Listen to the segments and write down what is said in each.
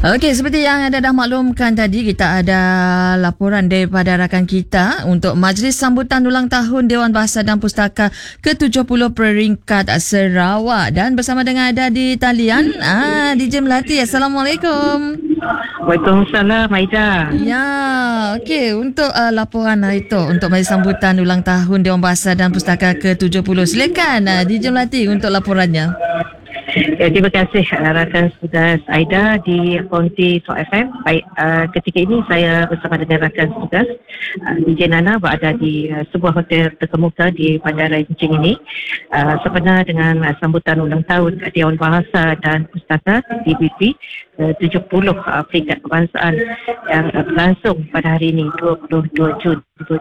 Okey, seperti yang anda dah maklumkan tadi, kita ada laporan daripada rakan kita untuk Majlis Sambutan Ulang Tahun Dewan Bahasa dan Pustaka ke-70 peringkat Sarawak. Dan bersama dengan ada di talian DJ Melati. Assalamualaikum. Waalaikumsalam, Aida. Ya, okey, untuk laporan itu untuk Majlis Sambutan Ulang Tahun Dewan Bahasa dan Pustaka ke-70. Silakan DJ Melati untuk laporannya. Ya, terima kasih rakan tugas Aida di Konti Sok FM. Baik, ketika ini saya bersama dengan rakan tugas DJ Nana berada di sebuah hotel terkemuka di Bandara Kuching ini, sempena dengan sambutan ulang tahun Dewan Bahasa dan Pustaka DBP 70 peringkat kebangsaan yang berlangsung pada hari ini 22 Jun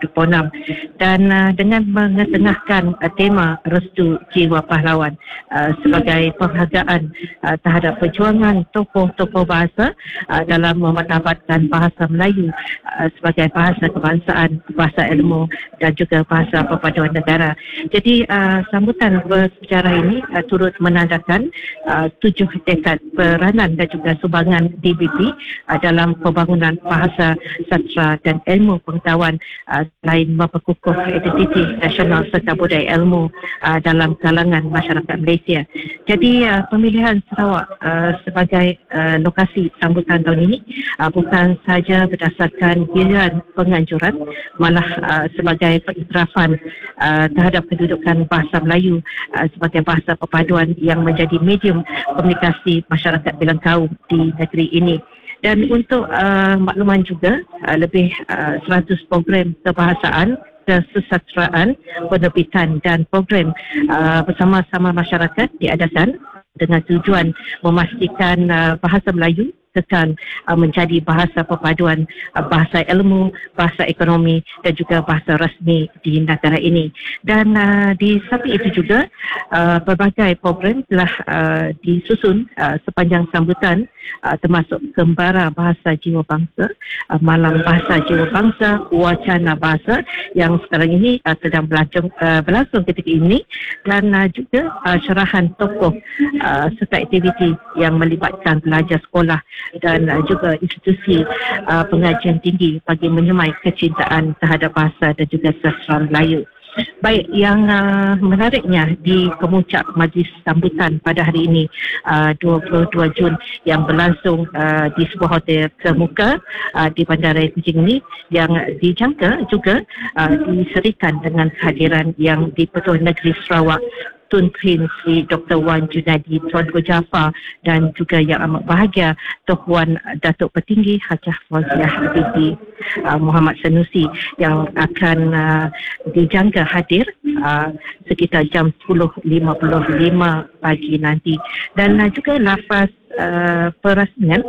2026, dan dengan mengetengahkan tema Restu Jiwa Pahlawan sebagai penghargaan terhadap perjuangan tokoh-tokoh bahasa dalam memartabatkan bahasa Melayu sebagai bahasa kebangsaan, bahasa ilmu dan juga bahasa perpaduan negara. Jadi sambutan bersejarah ini turut menandakan 7 dekad peranan dan juga sumbangan DBP dalam pembangunan bahasa, sastra dan ilmu pengetahuan selain memperkukuh identiti nasional serta budaya ilmu dalam kalangan masyarakat Malaysia. Jadi pemilihan Sarawak sebagai lokasi sambutan tahun ini bukan sahaja berdasarkan giliran penganjuran, malah sebagai pengiktirafan terhadap kedudukan bahasa Melayu sebagai bahasa perpaduan yang menjadi medium komunikasi masyarakat bilang kaum di negeri ini. Dan untuk makluman juga, lebih 100 program kebahasaan, kesusastraan, penerbitan dan program bersama-sama masyarakat diadakan dengan tujuan memastikan bahasa Melayu kekal menjadi bahasa perpaduan, bahasa ilmu, bahasa ekonomi dan juga bahasa rasmi di negara ini. Dan di samping itu juga pelbagai program telah disusun sepanjang sambutan, termasuk Gembara Bahasa Jiwa Bangsa, Malam Bahasa Jiwa Bangsa, Wacana Bahasa yang sekarang ini sedang berlangsung ketika ini, dan juga syarahan tokoh serta aktiviti yang melibatkan pelajar sekolah dan juga institusi pengajian tinggi bagi menyemai kecintaan terhadap bahasa dan juga sastra Melayu. Baik, yang menariknya di kemuncak majlis sambutan pada hari ini 22 Jun yang berlangsung di sebuah hotel terkemuka di Bandara Kuching ini, yang dijangka juga diserikan dengan kehadiran yang di-Pertuan Negeri Sarawak Tun Prin Sri Dr. Wan Junaidi Tuanku Jaafar, dan juga yang amat bahagia Tuan Datuk Petinggi Hajah Fauziah binti Muhammad Sanusi yang akan dijangka hadir sekitar jam 10.55 pagi nanti. Dan juga lafaz perasmian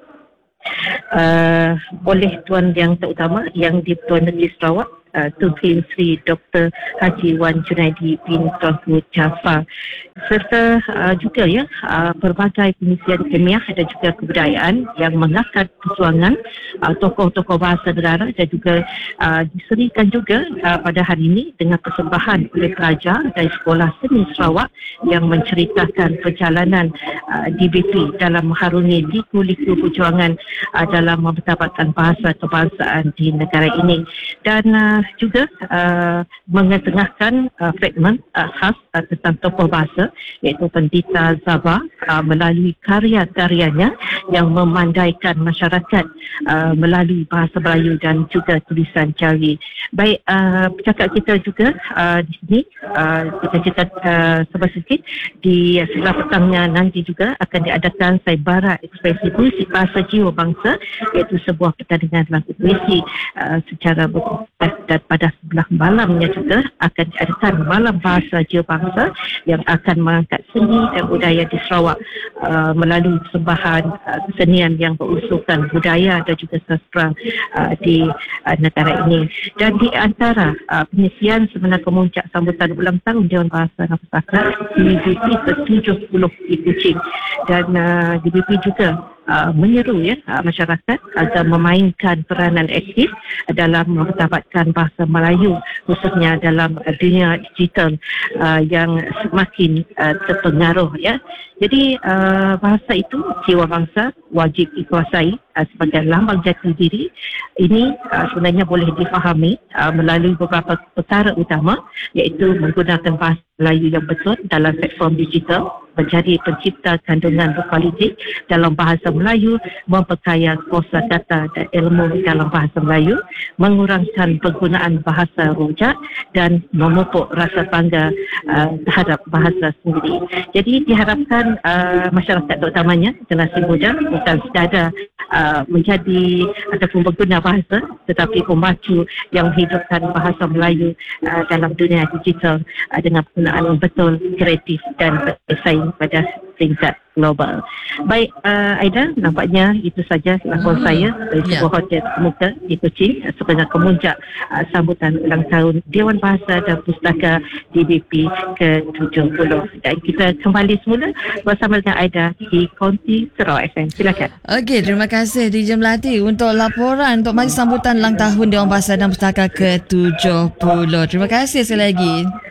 oleh Tuan Yang Terutama yang di-Pertuan Negeri Sarawak Tun Prin Sri Dr. Haji Wan Junaidi bin Tuanku Jaafar, serta juga pelbagai pengisian ilmiah dan juga kebudayaan yang mengangkat perjuangan tokoh-tokoh bahasa negara, dan juga diserikan juga pada hari ini dengan persembahan oleh pelajar dari Sekolah Seni Sarawak yang menceritakan perjalanan DBP dalam mengharungi liku-liku perjuangan dalam mempertabatkan bahasa kebangsaan di negara ini. Dan juga mengetengahkan fragmen khas tentang tokoh bahasa, iaitu Pendeta Zaba melalui karya-karyanya yang memandaikan masyarakat melalui bahasa Melayu dan juga tulisan jari. Baik, percakap kita juga di sini kita sebab sikit di sebelah petangnya nanti juga akan diadakan sayembara ekspresi puisi bahasa jiwa bangsa, iaitu sebuah pertandingan lagu puisi secara berkualitas, dan pada sebelah malamnya juga akan diadakan Malam Bahasa Jiwa Bangsa yang akan mengangkat seni dan budaya di Sarawak melalui persembahan kesenian yang berusulkan budaya dan juga sastra di negara ini. Dan di antara pengisian sebenar kemuncak sambutan ulang tahun Dewan Bahasa dan Pustaka DBP ke-70 di Kuching, dan DBP juga menyeru masyarakat agar memainkan peranan aktif dalam mempertabatkan bahasa Melayu, khususnya dalam dunia digital yang semakin terpengaruh ya. Jadi bahasa itu jiwa bangsa, wajib dikuasai sebagai lambang jati diri. Ini sebenarnya boleh difahami melalui beberapa perkara utama, iaitu menggunakan bahasa Melayu yang betul dalam platform digital, menjadi pencipta kandungan berkualiti dalam bahasa Melayu, memperkaya kosa data dan ilmu dalam bahasa Melayu, mengurangkan penggunaan bahasa rojak dan memupuk rasa bangga terhadap bahasa sendiri. Jadi diharapkan masyarakat terutamanya generasi muda bukan sekadar menjadi ataupun berguna bahasa, tetapi pemacu yang menghidupkan bahasa Melayu dalam dunia digital dengan penggunaan yang betul, kreatif dan bersaing pada tingkat global. Baik, Aida, nampaknya itu saja laporan saya dari sebuah hotel terkemuka di Kuching sebagai kemuncak sambutan ulang tahun Dewan Bahasa dan Pustaka DBP ke-70. Dan kita kembali semula bersama dengan Aida di Konti Sarawak FM. Silakan. Okey, terima kasih DJ Melati untuk laporan untuk majlis sambutan ulang tahun Dewan Bahasa dan Pustaka ke-70. Terima kasih sekali lagi.